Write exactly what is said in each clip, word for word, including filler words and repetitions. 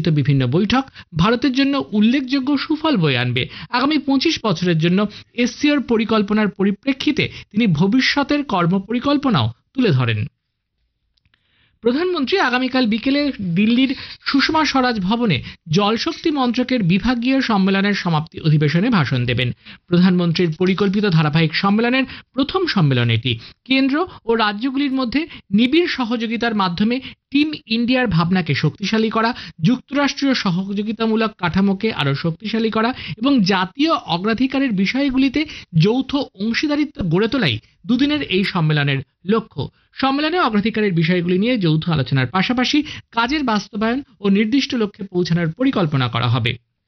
অনুষ্ঠিত বিভিন্ন বৈঠক ভারতের জন্য উল্লেখযোগ্য সুফল বয়ে আনবে। আগামী পঁচিশ বছরের জন্য এসসিওর পরিকল্পনার পরিপ্রেক্ষিতে তিনি ভবিষ্যতের কর্মপরিকল্পনাও তুলে ধরেন। প্রধানমন্ত্রী আগামীকাল বিকেলে দিল্লির সুষমা স্বরাজ ভবনে জলশক্তি মন্ত্রকের বিভাগীয় সম্মেলনের সমাপ্তি অধিবেশনে ভাষণ দেবেন। প্রধানমন্ত্রীর পরিকল্পিত ধারাবাহিক সম্মেলনের প্রথম সম্মেলন এটি। কেন্দ্র ও রাজ্যগুলির মধ্যে নিবিড় সহযোগিতার মাধ্যমে টিম ইন্ডিয়ার ভাবনাকে শক্তিশালী করা, যুক্তরাষ্ট্রীয় সহযোগিতামূলক কাঠামোকে আরও শক্তিশালী করা এবং জাতীয় অগ্রাধিকারের বিষয়গুলিতে যৌথ অংশীদারিত্ব গড়ে তোলাই দুদিনের এই সম্মেলনের লক্ষ্য। সম্মেলনে অগ্রাধিকারের বিষয়গুলি নিয়ে যৌথ আলোচনার পাশাপাশি কাজের বাস্তবায়ন ও নির্দিষ্ট লক্ষ্যে পৌঁছানোর পরিকল্পনা করা হবে।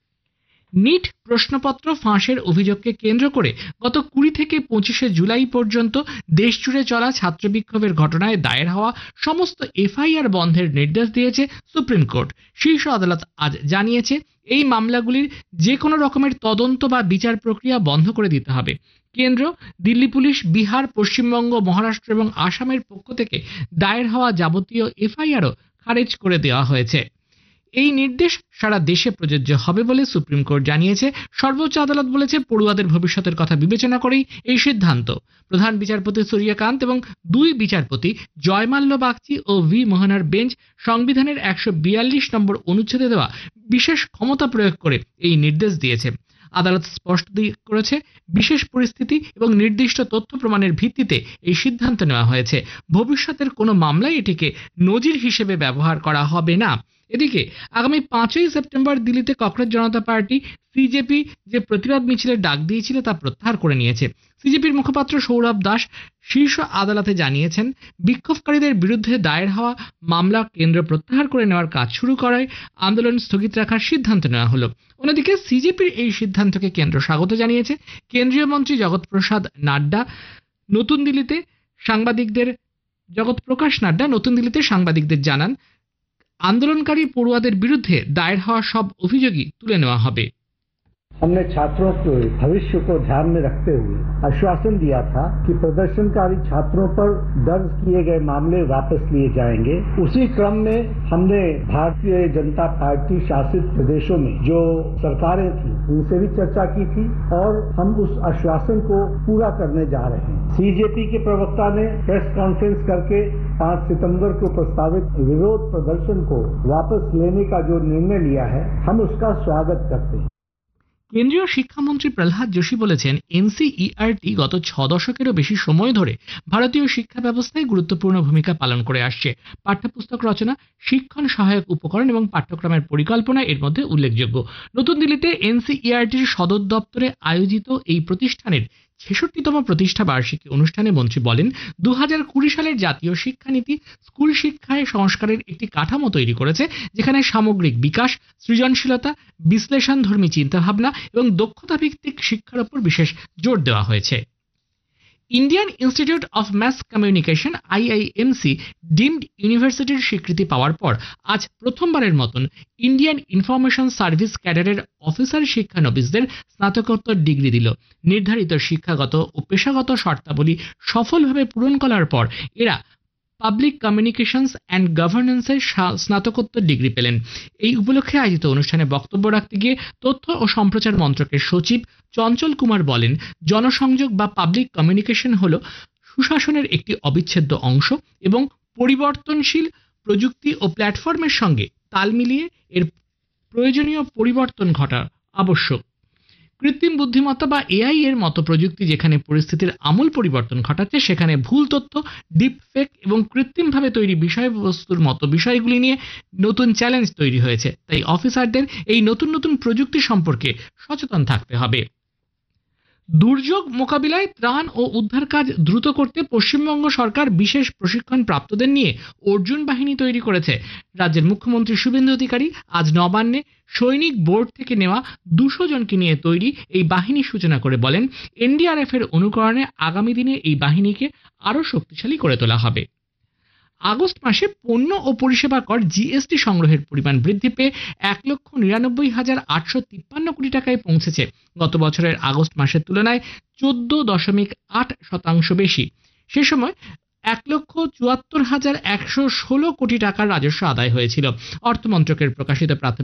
নিট প্রশ্নপত্র ফাঁসের অভিযোগকে কেন্দ্র করে গত কুড়ি থেকে পঁচিশে জুলাই পর্যন্ত দেশজুড়ে চলা ছাত্র বিক্ষোভের ঘটনায় দায়ের হওয়া সমস্ত এফআইআর বন্ধের নির্দেশ দিয়েছে সুপ্রিম কোর্ট। শীর্ষ আদালত আজ জানিয়েছে এই মামলাগুলির যে কোনো রকমের তদন্ত বা বিচার প্রক্রিয়া বন্ধ করে দিতে হবে। কেন্দ্র, দিল্লি পুলিশ, বিহার, পশ্চিমবঙ্গ, মহারাষ্ট্র এবং আসামের পক্ষ থেকে দায়ের হওয়া যাবতীয় এফআইআরও খারিজ করে দেওয়া হয়েছে। এই নির্দেশ সারা দেশে প্রযোজ্য হবে বলে সুপ্রিম কোর্ট জানিয়েছে। সর্বোচ্চ আদালত বলেছে, পড়ুয়াদের ভবিষ্যতের কথা বিবেচনা করেই এই সিদ্ধান্ত। প্রধান বিচারপতি সূর্যকান্ত এবং দুই বিচারপতি জয়মাল্য বাগচি ও ভি মোহনার বেঞ্চ সংবিধানের একশো বিয়াল্লিশ নম্বর অনুচ্ছেদে দেওয়া বিশেষ ক্ষমতা প্রয়োগ করে এই নির্দেশ দিয়েছে। আদালত স্পষ্ট করেছে, বিশেষ পরিস্থিতি এবং নির্দিষ্ট তথ্য প্রমাণের ভিত্তিতে এই সিদ্ধান্ত নেওয়া হয়েছে। ভবিষ্যতের কোনো মামলায় এটিকে নজির হিসেবে ব্যবহার করা হবে না। এদিকে আগামী পাঁচই সেপ্টেম্বর দিল্লিতে ককরোচ জনতা পার্টি সিজেপি যে প্রতিবাদ মিছিলের ডাক দিয়েছিল তা প্রত্যাহার করে নিয়েছে। সিজেপির মুখপাত্র সৌরভ দাস শীর্ষ আদালতে জানিয়েছেন, বিক্ষোভকারীদের বিরুদ্ধে দায়ের হওয়া মামলা কেন্দ্র প্রত্যাহার করে নেওয়ার কাজ শুরু করায় আন্দোলন স্থগিত রাখার সিদ্ধান্ত নেওয়া হলো। অন্যদিকে সিজেপির এই সিদ্ধান্তকে কেন্দ্র স্বাগত জানিয়েছে। কেন্দ্রীয় মন্ত্রী জগৎ প্রসাদ নাড্ডা নতুন দিল্লিতে সাংবাদিকদের জগৎ প্রকাশ নাড্ডা নতুন দিল্লিতে সাংবাদিকদের জানান, আন্দোলনকারী পড়ুয়াদের বিরুদ্ধে দায়ের হওয়া সব অভিযোগই তুলে নেওয়া হবে। हमने छात्रों के भविष्य को ध्यान में रखते हुए आश्वासन दिया था कि प्रदर्शनकारी छात्रों पर दर्ज किए गए मामले वापस लिए जाएंगे। उसी क्रम में हमने भारतीय जनता पार्टी शासित प्रदेशों में जो सरकारें थी उनसे भी चर्चा की थी और हम उस आश्वासन को पूरा करने जा रहे हैं। सीजेपी के प्रवक्ता ने प्रेस कॉन्फ्रेंस करके पाँच सितंबर को प्रस्तावित विरोध प्रदर्शन को वापस लेने का जो निर्णय लिया है, हम उसका स्वागत करते हैं। কেন্দ্রীয় শিক্ষামন্ত্রী প্রহ্লাদ যোশী বলেছেন, এনসিইআরটি গত ছ দশকেরও বেশি সময় ধরে ভারতীয় শিক্ষা ব্যবস্থায় গুরুত্বপূর্ণ ভূমিকা পালন করে আসছে। পাঠ্যপুস্তক রচনা, শিক্ষণ সহায়ক উপকরণ এবং পাঠ্যক্রমের পরিকল্পনা এর মধ্যে উল্লেখযোগ্য। নতুন দিল্লিতে এনসিইআরটির সদর দপ্তরে আয়োজিত এই প্রতিষ্ঠানের ছেষট্টিতম প্রতিষ্ঠা বার্ষিকী অনুষ্ঠানে মন্ত্রী বলেন, দু হাজার কুড়ি সালের জাতীয় শিক্ষানীতি স্কুল শিক্ষায় সংস্কারের একটি কাঠামো তৈরি করেছে, যেখানে সামগ্রিক বিকাশ, সৃজনশীলতা, বিশ্লেষণধর্মী চিন্তাভাবনা এবং দক্ষতা ভিত্তিক শিক্ষার উপর বিশেষ জোর দেওয়া হয়েছে। Indian institute of mass communication IIMC deemed ইউনিভার্সিটির স্বীকৃতি পাওয়ার পর আজ প্রথমবারের মতন ইন্ডিয়ান ইনফরমেশন সার্ভিস ক্যাডারের অফিসার শিক্ষানবিশদের স্নাতকোত্তর ডিগ্রি দিল। নির্ধারিত শিক্ষাগত ও পেশাগত শর্তাবলী সফলভাবে পূরণ করার পর এরা পাবলিক কমিউনিকেশনস অ্যান্ড গভর্নেন্সের স্নাতকোত্তর ডিগ্রি পেলেন। এই উপলক্ষে আয়োজিত অনুষ্ঠানে বক্তব্য রাখতে গিয়ে তথ্য ও সম্প্রচার মন্ত্রকের সচিব চঞ্চল কুমার বলেন, জনসংযোগ বা পাবলিক কমিউনিকেশন হল সুশাসনের একটি অবিচ্ছেদ্য অংশ এবং পরিবর্তনশীল প্রযুক্তি ও প্ল্যাটফর্মের সঙ্গে তাল মিলিয়ে এর প্রয়োজনীয় পরিবর্তন ঘটা আবশ্যক। কৃত্রিম বুদ্ধিমত্তা বা এআই এর মতো প্রযুক্তি যেখানে পরিস্থিতির আমূল পরিবর্তন ঘটাচ্ছে, সেখানে ভুল তথ্য, ডিপ ফেক এবং কৃত্রিমভাবে তৈরি বিষয়বস্তুর মতো বিষয়গুলি নিয়ে নতুন চ্যালেঞ্জ তৈরি হয়েছে। তাই অফিসারদের এই নতুন নতুন প্রযুক্তি সম্পর্কে সচেতন থাকতে হবে। দুর্যোগ মোকাবিলায় ত্রাণ ও উদ্ধার কাজ দ্রুত করতে পশ্চিমবঙ্গ সরকার বিশেষ প্রশিক্ষণ প্রাপ্তদের নিয়ে অর্জুন বাহিনী তৈরি করেছে। রাজ্যের মুখ্যমন্ত্রী শুভেন্দু অধিকারী আজ নবান্নে সৈনিক বোর্ড থেকে নেওয়া দুশো জনকে নিয়ে তৈরি এই বাহিনীর সূচনা করে বলেন, এনডিআরএফ এর অনুকরণে আগামী দিনে এই বাহিনীকে আরও শক্তিশালী করে তোলা হবে। আগস্ট মাসে পণ্য ও পরিষেবা কর জিএসটি সংগ্রহের পরিমাণ বৃদ্ধি পেয়ে এক লক্ষ নিরানব্বই হাজার আটশো তিপ্পান্ন কোটি টাকায় পৌঁছেছে। গত বছরের আগস্ট মাসের তুলনায় চোদ্দ দশমিক আট শতাংশ বেশি। সে সময় এক লক্ষ চুয়াত্তর হাজার একশো ষোলো কোটি টাকার রাজস্ব আদায় হয়েছিল। অর্থমন্ত্রকের প্রকাশিত প্রাথমিক